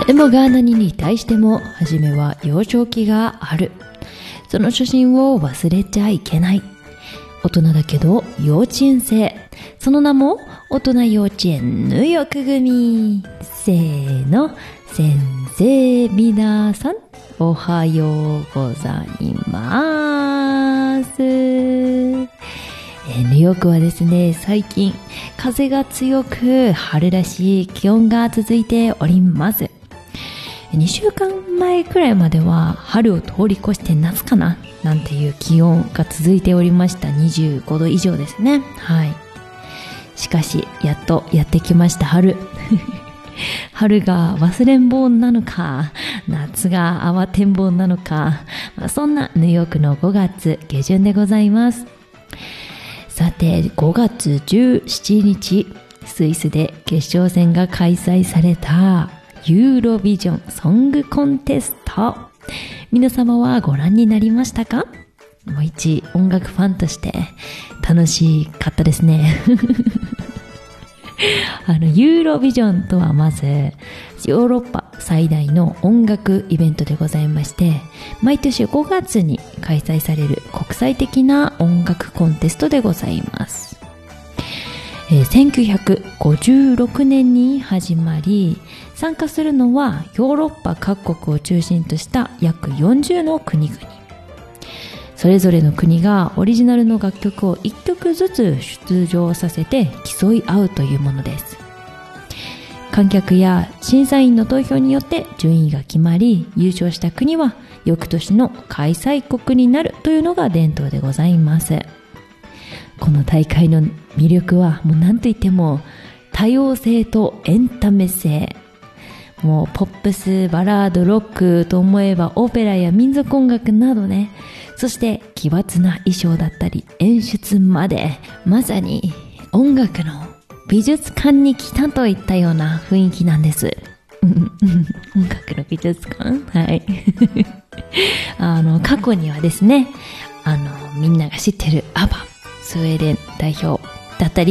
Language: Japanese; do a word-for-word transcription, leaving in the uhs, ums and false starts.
でもが何に対しても初めは幼少期がある。その初心を忘れちゃいけない。大人だけど幼稚園生。その名も大人幼稚園入浴組。せーの。先生皆さんおはようございます。えー、ニューヨークはですね、最近風が強く春らしい気温が続いております。にしゅうかんまえくらいまでは春を通り越して夏かななんていう気温が続いておりました。にじゅうごど以上ですね。はい。しかしやっとやってきました春。春が忘れん坊なのか、夏が慌てん坊なのか、まあ、そんなニューヨークのごがつ下旬でございます。さて、ごがつじゅうしちにち、スイスで決勝戦が開催されたユーロビジョンソングコンテスト。皆様はご覧になりましたか？もう一音楽ファンとして楽しかったですね。あのユーロビジョンとはまずヨーロッパ最大の音楽イベントでございまして、毎年ごがつに開催される国際的な音楽コンテストでございます。えー、せんきゅうひゃくごじゅうろくねんに始まり、参加するのはヨーロッパ各国を中心とした約よんじゅうの国々。それぞれの国がオリジナルの楽曲をいっきょくずつ出場させて競い合うというものです。観客や審査員の投票によって順位が決まり、優勝した国は翌年の開催国になるというのが伝統でございます。この大会の魅力はもう何と言っても多様性とエンタメ性。もうポップス、バラード、ロックと思えばオペラや民族音楽などね、そして奇抜な衣装だったり演出まで、まさに音楽の美術館に来たといったような雰囲気なんです。音楽の美術館、はい。あの過去にはですね、あのみんなが知ってるアバ、スウェーデン代表だったり、